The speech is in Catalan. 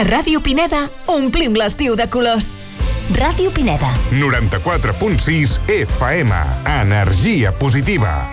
A Ràdio Pineda omplim l'estiu de colors. Ràdio Pineda. 94.6 FM. Energia positiva.